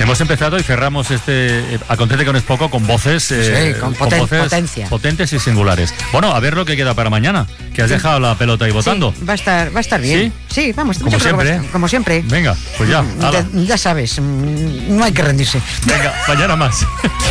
Hemos empezado y cerramos este Acontece que no es poco con voces, con voces potencia. Potentes y singulares. Bueno, a ver lo que queda para mañana, que has dejado la pelota ahí votando. Sí, va a estar bien. Sí, vamos. Como yo creo que siempre, como siempre. Venga, pues ya. Ya sabes, no hay que rendirse. Venga, mañana más.